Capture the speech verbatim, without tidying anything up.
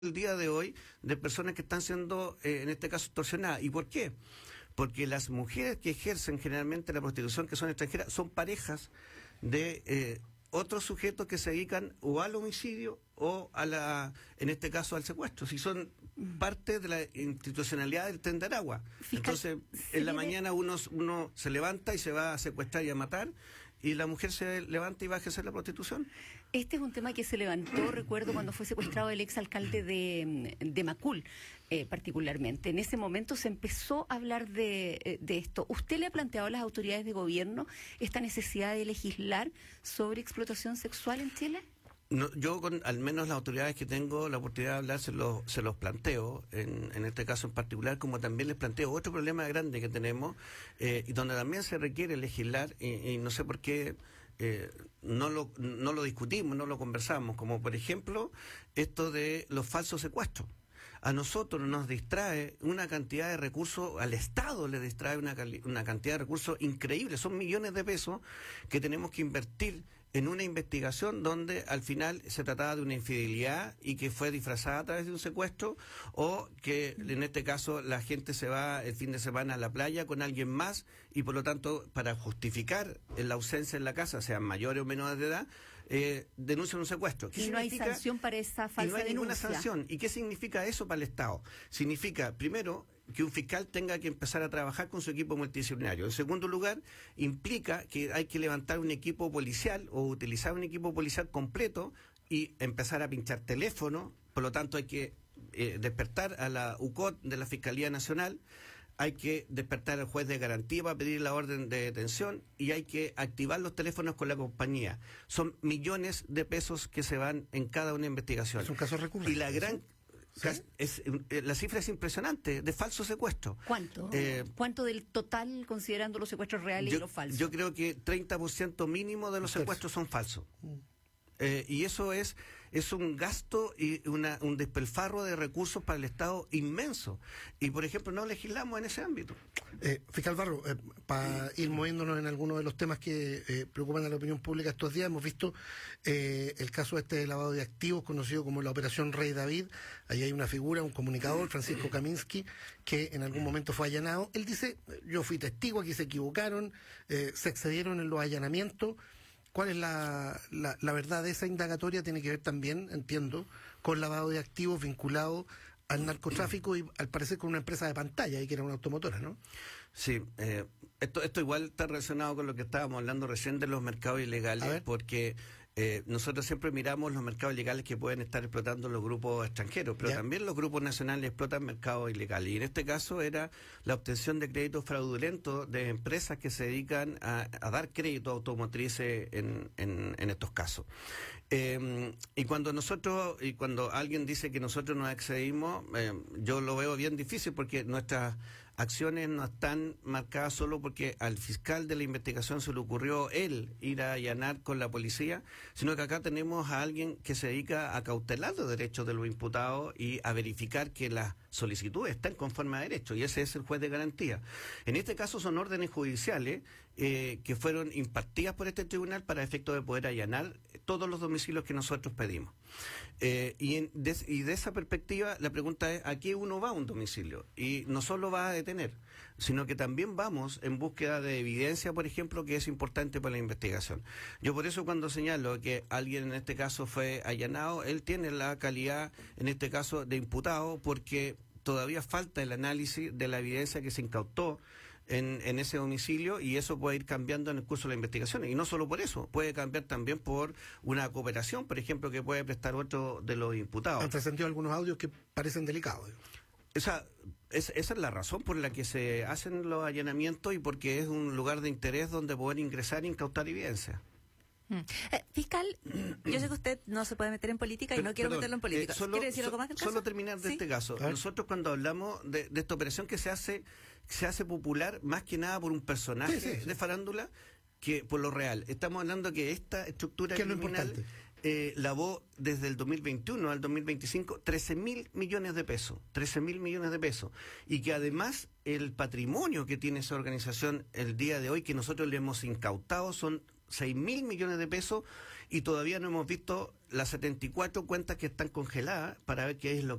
el día de hoy de personas que están siendo, eh, en este caso, extorsionadas. ¿Y por qué? Porque las mujeres que ejercen generalmente la prostitución, que son extranjeras, son parejas de eh, otros sujetos que se dedican o al homicidio o a la, en este caso, al secuestro. Si son parte de la institucionalidad del Tren de Aragua. Entonces, en la mañana uno, uno se levanta y se va a secuestrar y a matar, y la mujer se levanta y va a ejercer la prostitución. Este es un tema que se levantó, recuerdo, cuando fue secuestrado el exalcalde de, de Macul, eh, particularmente. En ese momento se empezó a hablar de, de esto. ¿Usted le ha planteado a las autoridades de gobierno esta necesidad de legislar sobre explotación sexual en Chile? No, yo, con al menos las autoridades que tengo la oportunidad de hablar, se los, se los planteo, en, en este caso en particular, como también les planteo otro problema grande que tenemos, eh, y donde también se requiere legislar, y, y no sé por qué eh, no, lo, no lo discutimos, no lo conversamos, como por ejemplo esto de los falsos secuestros. A nosotros nos distrae una cantidad de recursos, al Estado le distrae una, una cantidad de recursos increíble, son millones de pesos que tenemos que invertir en una investigación donde al final se trataba de una infidelidad y que fue disfrazada a través de un secuestro, o que en este caso la gente se va el fin de semana a la playa con alguien más y por lo tanto para justificar la ausencia en la casa, sean mayores o menores de edad, eh, denuncian un secuestro. Y no hay sanción para esa falsa denuncia. Y no hay ninguna sanción. ¿Y qué significa eso para el Estado? Significa, primero, que un fiscal tenga que empezar a trabajar con su equipo multidisciplinario. En segundo lugar, implica que hay que levantar un equipo policial o utilizar un equipo policial completo y empezar a pinchar teléfono. Por lo tanto, hay que eh, despertar a la U C O T de la Fiscalía Nacional, hay que despertar al juez de garantía para pedir la orden de detención y hay que activar los teléfonos con la compañía. Son millones de pesos que se van en cada una investigación. Es un caso recurrente. Y la gran... ¿Sí? Es, la cifra es impresionante, de falso secuestro. ¿Cuánto? Eh, ¿Cuánto del total, considerando los secuestros reales yo, y los falsos? Yo creo que treinta por ciento mínimo de los secuestros son falsos. Mm. Eh, y eso es es un gasto y una, un despilfarro de recursos para el Estado inmenso. Y, por ejemplo, no legislamos en ese ámbito. Eh, Fiscal Barro, eh, para ir moviéndonos en algunos de los temas que eh, preocupan a la opinión pública estos días, hemos visto eh, el caso este de lavado de activos, conocido como la Operación Rey David. Ahí hay una figura, un comunicador, Francisco Kaminsky, que en algún momento fue allanado. Él dice, yo fui testigo, aquí se equivocaron, eh, se excedieron en los allanamientos. ¿Cuál es la, la, la verdad de esa indagatoria? Tiene que ver también, entiendo, con lavado de activos vinculado al narcotráfico y al parecer con una empresa de pantalla, ahí que era una automotora, ¿no? Sí, eh, esto, esto igual está relacionado con lo que estábamos hablando recién de los mercados ilegales, porque eh, nosotros siempre miramos los mercados ilegales que pueden estar explotando los grupos extranjeros, pero ¿ya? También los grupos nacionales explotan mercados ilegales, y en este caso era la obtención de créditos fraudulentos de empresas que se dedican a, a dar crédito automotrices en, en, en estos casos. Eh, y cuando nosotros, y cuando alguien dice que nosotros nos excedimos, eh, yo lo veo bien difícil, porque nuestras acciones no están marcadas solo porque al fiscal de la investigación se le ocurrió él ir a allanar con la policía, sino que acá tenemos a alguien que se dedica a cautelar los derechos de los imputados y a verificar que las solicitudes están conforme a derecho, y ese es el juez de garantía. En este caso son órdenes judiciales eh, que fueron impartidas por este tribunal para efecto de poder allanar todos los domicilios que nosotros pedimos. Eh, y, en, de, y de esa perspectiva la pregunta es, ¿a qué uno va a un domicilio? Y no solo va a detener, sino que también vamos en búsqueda de evidencia, por ejemplo, que es importante para la investigación. Yo por eso cuando señalo que alguien en este caso fue allanado, él tiene la calidad, en este caso, de imputado, porque todavía falta el análisis de la evidencia que se incautó en, en ese domicilio, y eso puede ir cambiando en el curso de la investigación. Y no solo por eso, puede cambiar también por una cooperación, por ejemplo, que puede prestar otro de los imputados. Han trascendido algunos audios que parecen delicados. Esa, es, esa es la razón por la que se hacen los allanamientos, y porque es un lugar de interés donde poder ingresar e incautar evidencia. Mm. Eh, fiscal, yo sé que usted no se puede meter en política y Pero, no quiero perdón, meterlo en política. Eh, solo, ¿Quiere decir algo más del caso? Solo terminar de ¿Sí? este caso. ¿Ah? Nosotros cuando hablamos de, de esta operación que se hace, se hace popular más que nada por un personaje sí, sí, sí. de farándula que por lo real. Estamos hablando que esta estructura ¿qué es lo criminal importante? Eh, lavó desde el dos mil veintiuno al dos mil veinticinco trece mil millones de pesos, trece mil millones de pesos, y que además el patrimonio que tiene esa organización el día de hoy, que nosotros le hemos incautado, son seis mil millones de pesos, y todavía no hemos visto las setenta y cuatro cuentas que están congeladas para ver qué es lo